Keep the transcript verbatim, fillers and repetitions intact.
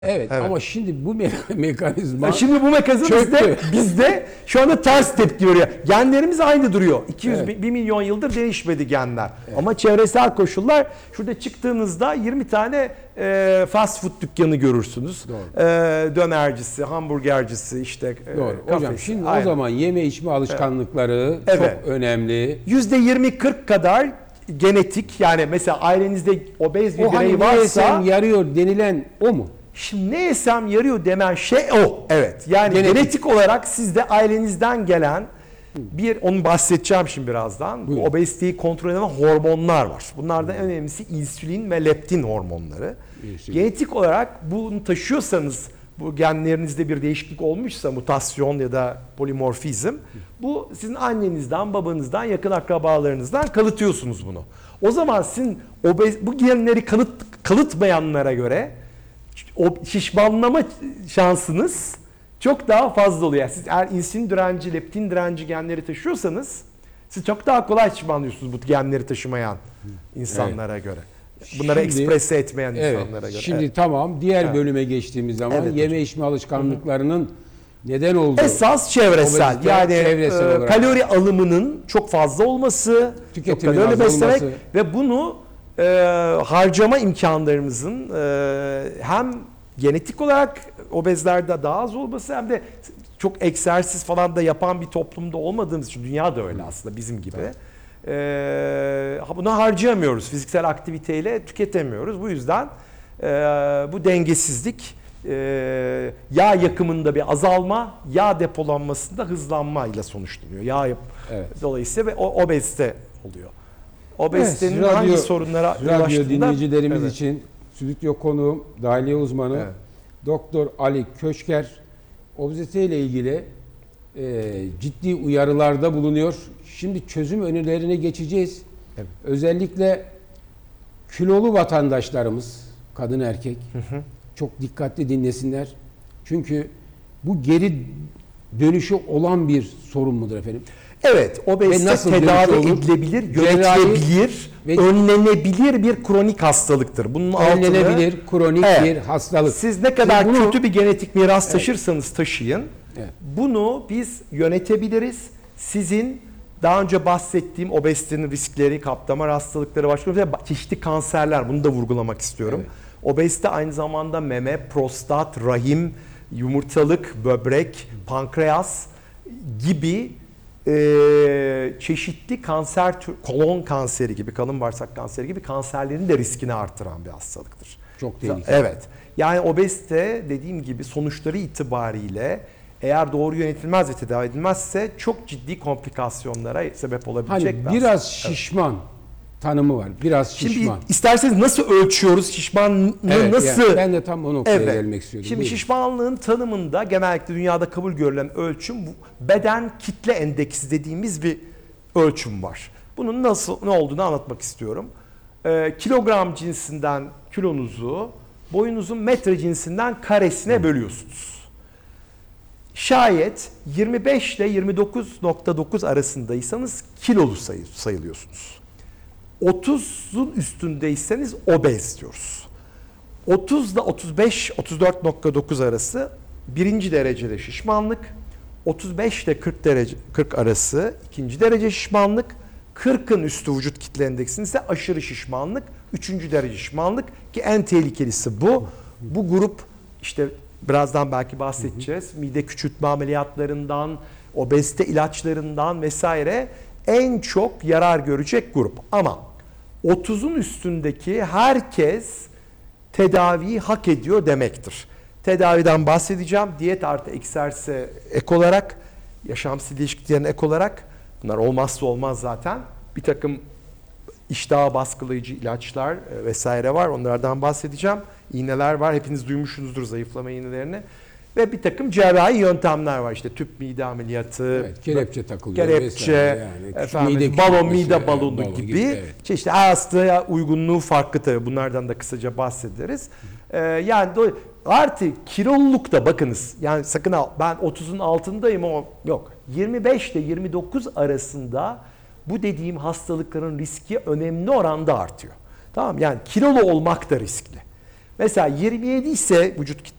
Evet, Evet. ama şimdi bu me- mekanizma Ya şimdi bu mekanizma çöktü. bizde, bizde şu anda ters tepki veriyor. Genlerimiz aynı duruyor. iki yüz Evet. bir milyon yıldır değişmedi genler. Ama çevresel koşullar, şurada çıktığınızda yirmi tane e, fast food dükkanı görürsünüz. Doğru. E, dönercisi, hamburgercisi, işte e, Doğru. Hocam kafesi. şimdi Aynen. o zaman yeme içme alışkanlıkları Evet. çok önemli. yüzde yirmi kırk kadar genetik, yani mesela ailenizde obez bir O birey hani varsa... ne yesem yarıyor denilen o mu? Şimdi ne yesem yarıyor demen şey o. Evet. Yani Genetik. genetik, olarak sizde ailenizden gelen bir, onu bahsedeceğim şimdi birazdan. Bu Buyurun. obeziteyi kontrol eden hormonlar var. Bunlardan en önemlisi insülin ve leptin hormonları. İnsülin. Genetik olarak bunu taşıyorsanız, bu genlerinizde bir değişiklik olmuşsa, mutasyon ya da polimorfizm, bu sizin annenizden, babanızdan, yakın akrabalarınızdan kalıtıyorsunuz bunu. O zaman sizin obez, bu genleri kalıt, kalıtmayanlara göre o şişmanlama şansınız çok daha fazla oluyor. Yani siz eğer insülin direnci, leptin direnci genleri taşıyorsanız siz çok daha kolay şişmanlıyorsunuz bu genleri taşımayan insanlara göre. Bunları Şimdi- eksprese etmeyen Evet. insanlara göre. Şimdi Evet. tamam, diğer Evet. bölüme geçtiğimiz zaman Evet yeme hocam. içme alışkanlıklarının neden olduğu. Esas çevresel, Obezite, yani çevresel e, olarak. kalori alımının çok fazla olması, çok Tüketimin kalori az beslemek olması. ve bunu e, harcama imkanlarımızın e, hem genetik olarak obezlerde daha az olması hem de çok egzersiz falan da yapan bir toplumda olmadığımız için, dünya da öyle aslında bizim gibi. E, bunu harcayamıyoruz, fiziksel aktiviteyle tüketemiyoruz. Bu yüzden e, bu dengesizlik e, yağ yakımında bir azalma, yağ depolanmasında hızlanmayla sonuçlanıyor. Yağ yap Evet. dolayısıyla ve o obezite oluyor. Obezitenin Evet, radyo- hangi sorunlara Radyo ulaştığında... dinleyicilerimiz Evet. için stüdyo konuğum, dahiliye uzmanı Evet. Doktor Ali Köşker obezite ile ilgili e, ciddi uyarılarda bulunuyor. Şimdi çözüm önerilerine geçeceğiz. Evet. Özellikle kilolu vatandaşlarımız, kadın erkek, Hı hı. çok dikkatli dinlesinler. Çünkü bu geri dönüşü olan bir sorun mudur efendim? Evet, Ve obezite nasıl tedavi dönüşü olur? edilebilir, Cerrahi yönetilebilir, ve- önlenebilir bir kronik hastalıktır. Bunun altını... Önlenebilir, kronik Evet. bir hastalık. Siz ne kadar Siz bunu- kötü bir genetik miras taşırsanız taşıyın, Evet. bunu biz yönetebiliriz. Sizin daha önce bahsettiğim obezitenin riskleri, kalp damar hastalıkları, başka bir çeşitli kanserler, bunu da vurgulamak istiyorum. Evet. Obezite aynı zamanda meme, prostat, rahim, yumurtalık, böbrek, pankreas gibi e, çeşitli kanser, tür- kolon kanseri gibi, kalın bağırsak kanseri gibi kanserlerin de riskini artıran bir hastalıktır. Çok tehlikeli. Evet. Yani obezite dediğim gibi sonuçları itibariyle eğer doğru yönetilmez ve tedavi edilmezse çok ciddi komplikasyonlara sebep olabilecek Hani bir biraz hastalık. şişman tanımı var. Biraz Şimdi şişman. isterseniz nasıl ölçüyoruz şişmanlığı, Evet, nasıl? yani ben de tam o noktaya Evet. gelmek istiyordum. Şimdi Buyurun. şişmanlığın tanımında genellikle dünyada kabul görülen ölçüm bu beden kitle endeksi dediğimiz bir ölçüm var. Bunun nasıl ne olduğunu anlatmak istiyorum. Ee, kilogram cinsinden kilonuzu, boyunuzun metre cinsinden karesine bölüyorsunuz. Şayet yirmi beş ile yirmi dokuz nokta dokuz arasındaysanız kilolu sayı, sayılıyorsunuz. otuzun üstündeyseniz obez diyoruz. otuz ile otuz beş otuz dört nokta dokuz arası birinci derecede şişmanlık, otuz beş ile kırk derece kırk arası ikinci derece şişmanlık, kırkın üstü vücut kitle endeksinin ise aşırı şişmanlık, üçüncü derece şişmanlık ki en tehlikelisi bu. Bu grup işte birazdan belki bahsedeceğiz. Mide küçültme ameliyatlarından, obezite ilaçlarından vesaire en çok yarar görecek grup. Ama otuzun üstündeki herkes tedaviyi hak ediyor demektir. Tedaviden bahsedeceğim. Diyet artı egzersize ek olarak, yaşam stili değişikliklerine ek olarak, bunlar olmazsa olmaz zaten. Bir takım iştah baskılayıcı ilaçlar e, vesaire var. Onlardan bahsedeceğim. İğneler var. Hepiniz duymuşsunuzdur zayıflama iğnelerini. Ve bir takım cerrahi yöntemler var. İşte tüp mide ameliyatı, Evet, kelepçe takılıyor. kelepçe, vesaire yani. Küçük efendim, mide balon, küçültmesi, mide evet, balonu balon gibi, gibi, evet. çeşitli her hastaya uygunluğu farklı tabii. Bunlardan da kısaca bahsederiz. Ee, yani do- artı kiloluluk da bakınız. Yani sakın al, ben otuzun altındayım ama yok. yirmi beş ile yirmi dokuz arasında bu dediğim hastalıkların riski önemli oranda artıyor. Tamam, yani kilolu olmak da riskli. Mesela yirmi yedi ise vücut